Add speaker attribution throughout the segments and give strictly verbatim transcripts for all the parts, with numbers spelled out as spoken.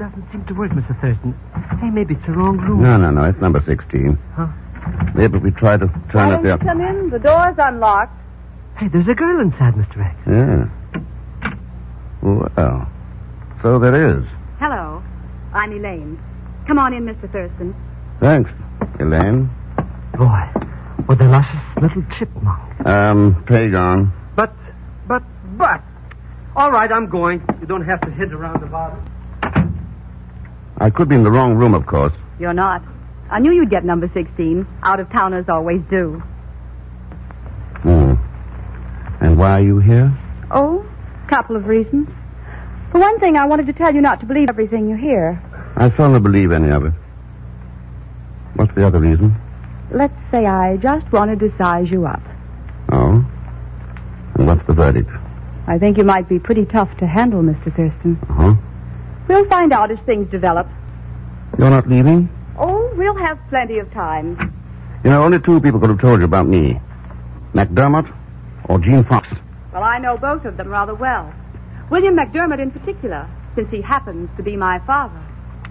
Speaker 1: doesn't seem to work, Mister Thurston. Hey, maybe it's the wrong room.
Speaker 2: No, no, no. It's number sixteen.
Speaker 1: Huh?
Speaker 2: Maybe if we try to turn
Speaker 3: Why
Speaker 2: it
Speaker 3: don't you
Speaker 2: up.
Speaker 3: come in? The door's unlocked.
Speaker 1: Hey, there's a girl inside, Mister X.
Speaker 2: Yeah. Well, so there is.
Speaker 4: Hello. I'm Elaine. Come on in, Mister Thurston.
Speaker 2: Thanks, Elaine.
Speaker 1: Boy, what a luscious little chipmunk.
Speaker 2: Um, Pagon.
Speaker 1: But, but, but. All right, I'm going. You don't have to hit around about it.
Speaker 2: I could be in the wrong room, of course.
Speaker 4: You're not. I knew you'd get number sixteen. Out-of-towners always do.
Speaker 2: Hmm. And why are you here?
Speaker 4: Oh, couple of reasons. For one thing, I wanted to tell you not to believe everything you hear.
Speaker 2: I seldom believe any of it. What's the other reason?
Speaker 4: Let's say I just wanted to size you up.
Speaker 2: Oh? And what's the verdict?
Speaker 4: I think you might be pretty tough to handle, Mister Thurston.
Speaker 2: Uh-huh.
Speaker 4: We'll find out as things develop.
Speaker 2: You're not leaving?
Speaker 4: Oh, we'll have plenty of time.
Speaker 2: You know, only two people could have told you about me. McDermott or Gene Fox.
Speaker 4: Well, I know both of them rather well. William McDermott in particular, since he happens to be my father.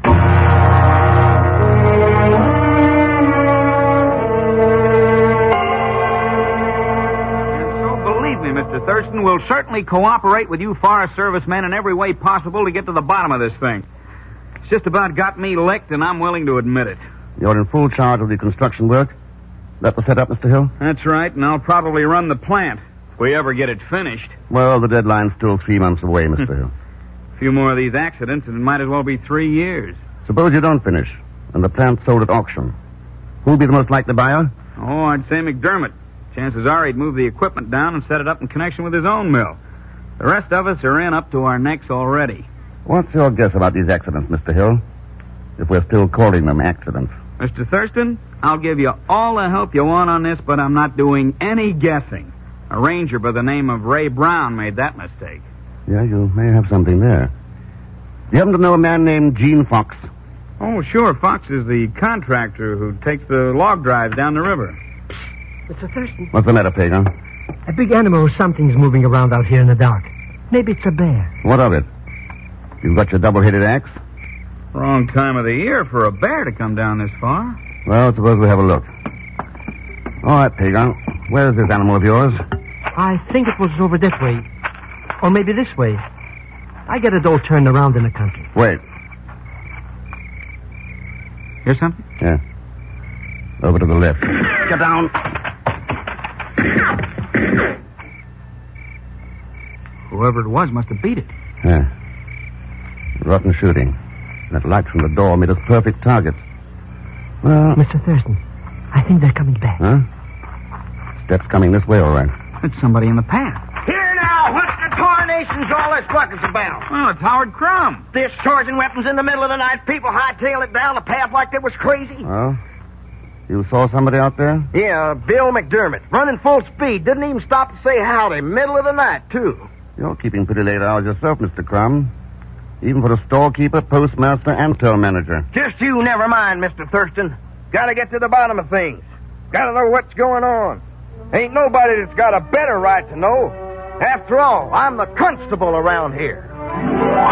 Speaker 5: Mister Thurston will certainly cooperate with you Forest Service men in every way possible to get to the bottom of this thing. It's just about got me licked, and I'm willing to admit it.
Speaker 2: You're in full charge of the construction work? That was set up, Mister Hill?
Speaker 5: That's right, and I'll probably run the plant if we ever get it finished.
Speaker 2: Well, the deadline's still three months away, Mister Hill.
Speaker 5: A few more of these accidents, and it might as well be three years.
Speaker 2: Suppose you don't finish, and the plant's sold at auction. Who'll be the most likely buyer?
Speaker 5: Oh, I'd say McDermott. Chances are he'd move the equipment down and set it up in connection with his own mill. The rest of us are in up to our necks already.
Speaker 2: What's your guess about these accidents, Mister Hill? If we're still calling them accidents.
Speaker 5: Mister Thurston, I'll give you all the help you want on this, but I'm not doing any guessing. A ranger by the name of Ray Brown made that mistake.
Speaker 2: Yeah, you may have something there. You happen to know a man named Gene Fox?
Speaker 5: Oh, sure. Fox is the contractor who takes the log drives down the river.
Speaker 1: Mister Thurston.
Speaker 2: What's the matter, Pagan?
Speaker 1: A big animal or something's moving around out here in the dark. Maybe it's a bear.
Speaker 2: What of it? You've got your double-headed axe?
Speaker 5: Wrong time of the year for a bear to come down this far.
Speaker 2: Well, suppose we have a look. All right, Pagan. Where's this animal of yours?
Speaker 1: I think it was over this way. Or maybe this way. I get it all turned around in the country.
Speaker 2: Wait.
Speaker 5: Hear something?
Speaker 2: Yeah. Over to the left. Get down.
Speaker 5: Whoever it was must have beat it.
Speaker 2: Yeah. Rotten shooting. That light from the door made us perfect targets. Well...
Speaker 1: Mister Thurston, I think they're coming back.
Speaker 2: Huh? Steps coming this way, all right.
Speaker 5: It's somebody in the path.
Speaker 6: Here now, what's the tarnation's all this ruckus about?
Speaker 5: Well, it's Howard Crumb.
Speaker 6: Discharging weapons in the middle of the night, people hightail it down the path like they was crazy.
Speaker 2: Well, you saw somebody out there?
Speaker 6: Yeah, Bill McDermott, running full speed, didn't even stop to say howdy, middle of the night, too.
Speaker 2: You're keeping pretty late hours yourself, Mister Crumb. Even for a storekeeper, postmaster, and toll manager.
Speaker 6: Just you never mind, Mister Thurston. Gotta get to the bottom of things. Gotta know what's going on. Ain't nobody that's got a better right to know. After all, I'm the constable around here.